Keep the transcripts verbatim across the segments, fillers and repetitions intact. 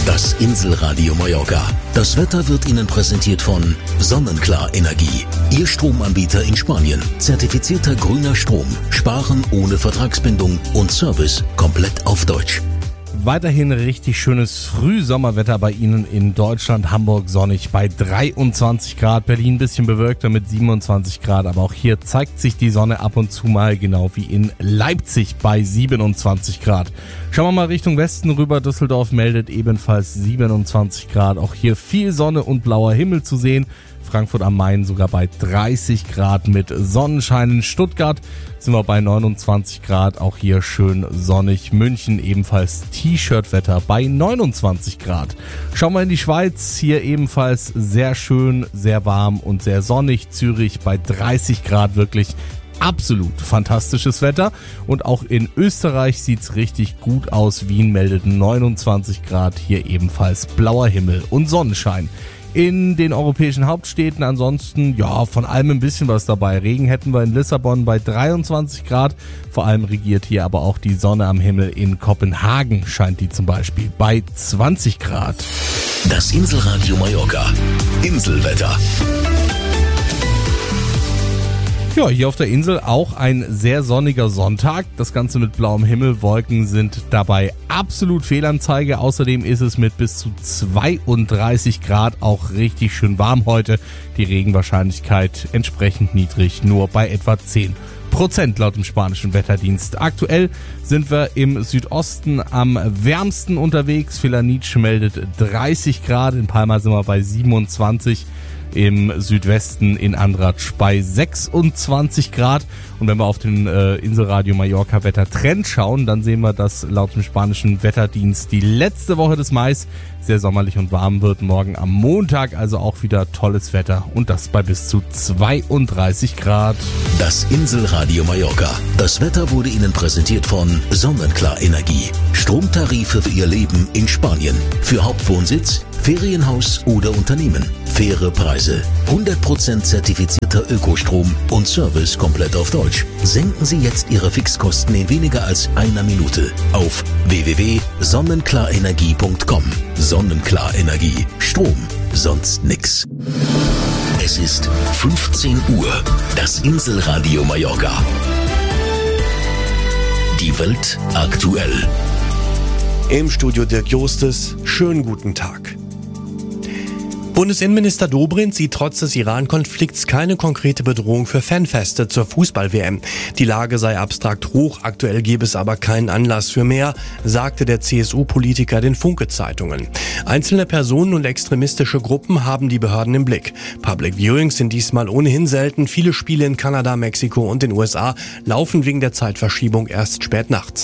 Das Inselradio Mallorca. Das Wetter wird Ihnen präsentiert von Sonnenklar Energie. Ihr Stromanbieter in Spanien. Zertifizierter grüner Strom. Sparen ohne Vertragsbindung und Service komplett auf Deutsch. Weiterhin richtig schönes Frühsommerwetter bei Ihnen in Deutschland. Hamburg sonnig bei dreiundzwanzig Grad, Berlin ein bisschen bewölkter mit siebenundzwanzig Grad, aber auch hier zeigt sich die Sonne ab und zu mal, genau wie in Leipzig bei siebenundzwanzig Grad. Schauen wir mal Richtung Westen rüber. Düsseldorf meldet ebenfalls siebenundzwanzig Grad. Auch hier viel Sonne und blauer Himmel zu sehen. Frankfurt am Main sogar bei dreißig Grad mit Sonnenschein. In Stuttgart sind wir bei neunundzwanzig Grad, auch hier schön sonnig. München ebenfalls T-Shirt-Wetter bei neunundzwanzig Grad. Schauen wir in die Schweiz, hier ebenfalls sehr schön, sehr warm und sehr sonnig. Zürich bei dreißig Grad, wirklich absolut fantastisches Wetter. Und auch in Österreich sieht's richtig gut aus. Wien meldet neunundzwanzig Grad, hier ebenfalls blauer Himmel und Sonnenschein. In den europäischen Hauptstädten ansonsten, ja, von allem ein bisschen was dabei. Regen hätten wir in Lissabon bei dreiundzwanzig Grad. Vor allem regiert hier aber auch die Sonne am Himmel. In Kopenhagen scheint die zum Beispiel bei zwanzig Grad. Das Inselradio Mallorca. Inselwetter. Ja, hier auf der Insel auch ein sehr sonniger Sonntag. Das Ganze mit blauem Himmel. Wolken sind dabei absolut Fehlanzeige. Außerdem ist es mit bis zu zweiunddreißig Grad auch richtig schön warm heute. Die Regenwahrscheinlichkeit entsprechend niedrig, nur bei etwa zehn Prozent laut dem spanischen Wetterdienst. Aktuell sind wir im Südosten am wärmsten unterwegs. Felanitsch meldet dreißig Grad. In Palma sind wir bei siebenundzwanzig. Im Südwesten in Andratsch bei sechsundzwanzig Grad. Und wenn wir auf den äh, Inselradio Mallorca Wettertrend schauen, dann sehen wir, dass laut dem spanischen Wetterdienst die letzte Woche des Mai sehr sommerlich und warm wird. Morgen am Montag also auch wieder tolles Wetter und das bei bis zu zweiunddreißig Grad. Das Inselradio Mallorca. Das Wetter wurde Ihnen präsentiert von Sonnenklar Energie. Stromtarife für Ihr Leben in Spanien. Für Hauptwohnsitz, Ferienhaus oder Unternehmen. Faire Preise, hundert Prozent zertifizierter Ökostrom und Service komplett auf Deutsch. Senken Sie jetzt Ihre Fixkosten in weniger als einer Minute auf w w w punkt sonnenklarenergie punkt com. Sonnenklar Energie. Strom, sonst nix. Es ist fünfzehn Uhr. Das Inselradio Mallorca. Die Welt aktuell. Im Studio Dirk Jostes. Schönen guten Tag. Bundesinnenminister Dobrindt sieht trotz des Iran-Konflikts keine konkrete Bedrohung für Fanfeste zur Fußball-W M. Die Lage sei abstrakt hoch, aktuell gebe es aber keinen Anlass für mehr, sagte der C S U-Politiker den Funke-Zeitungen. Einzelne Personen und extremistische Gruppen haben die Behörden im Blick. Public Viewings sind diesmal ohnehin selten. Viele Spiele in Kanada, Mexiko und den U S A laufen wegen der Zeitverschiebung erst spät nachts.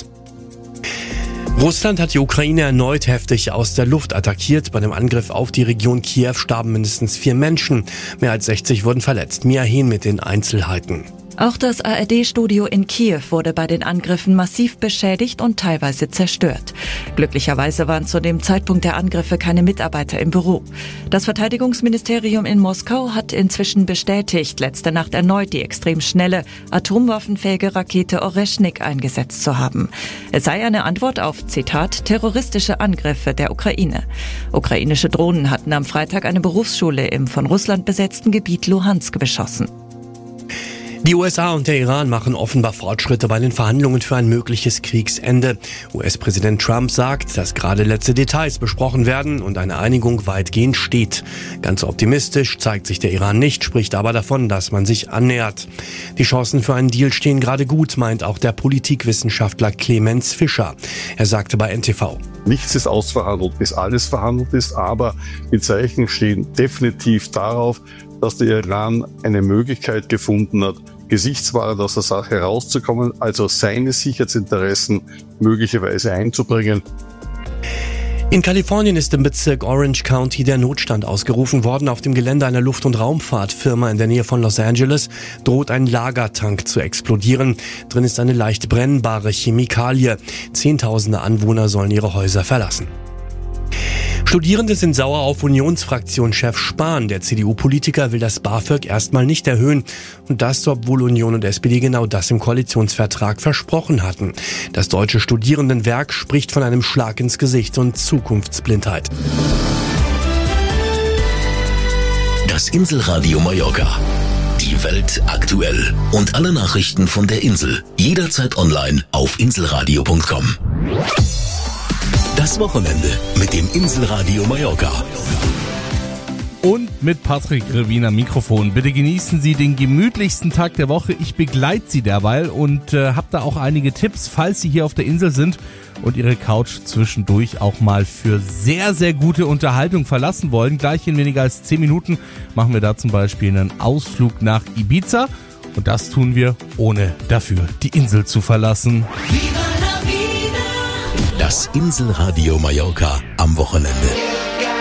Russland hat die Ukraine erneut heftig aus der Luft attackiert. Bei dem Angriff auf die Region Kiew starben mindestens vier Menschen. Mehr als sechzig wurden verletzt. Mia Hehn mit den Einzelheiten. Auch das A R D-Studio in Kiew wurde bei den Angriffen massiv beschädigt und teilweise zerstört. Glücklicherweise waren zu dem Zeitpunkt der Angriffe keine Mitarbeiter im Büro. Das Verteidigungsministerium in Moskau hat inzwischen bestätigt, letzte Nacht erneut die extrem schnelle, atomwaffenfähige Rakete Oreschnik eingesetzt zu haben. Es sei eine Antwort auf, Zitat, terroristische Angriffe der Ukraine. Ukrainische Drohnen hatten am Freitag eine Berufsschule im von Russland besetzten Gebiet Luhansk beschossen. Die U S A und der Iran machen offenbar Fortschritte bei den Verhandlungen für ein mögliches Kriegsende. U S-Präsident Trump sagt, dass gerade letzte Details besprochen werden und eine Einigung weitgehend steht. Ganz optimistisch zeigt sich der Iran nicht, spricht aber davon, dass man sich annähert. Die Chancen für einen Deal stehen gerade gut, meint auch der Politikwissenschaftler Clemens Fischer. Er sagte bei N T V. Nichts ist ausverhandelt, bis alles verhandelt ist, aber die Zeichen stehen definitiv darauf, dass der Iran eine Möglichkeit gefunden hat, gesichtswahrend aus der Sache herauszukommen, also seine Sicherheitsinteressen möglicherweise einzubringen. In Kalifornien ist im Bezirk Orange County der Notstand ausgerufen worden. Auf dem Gelände einer Luft- und Raumfahrtfirma in der Nähe von Los Angeles droht ein Lagertank zu explodieren. Drin ist eine leicht brennbare Chemikalie. Zehntausende Anwohner sollen ihre Häuser verlassen. Studierende sind sauer auf Unionsfraktionschef Spahn. Der C D U-Politiker will das BAföG erstmal nicht erhöhen. Und das, obwohl Union und S P D genau das im Koalitionsvertrag versprochen hatten. Das Deutsche Studierendenwerk spricht von einem Schlag ins Gesicht und Zukunftsblindheit. Das Inselradio Mallorca. Die Welt aktuell. Und alle Nachrichten von der Insel. Jederzeit online auf inselradio punkt com. Das Wochenende mit dem Inselradio Mallorca. Und mit Patrick Revin am Mikrofon. Bitte genießen Sie den gemütlichsten Tag der Woche. Ich begleite Sie derweil und äh, habe da auch einige Tipps, falls Sie hier auf der Insel sind und Ihre Couch zwischendurch auch mal für sehr, sehr gute Unterhaltung verlassen wollen. Gleich in weniger als zehn Minuten machen wir da zum Beispiel einen Ausflug nach Ibiza. Und das tun wir, ohne dafür die Insel zu verlassen. Das Inselradio Mallorca am Wochenende.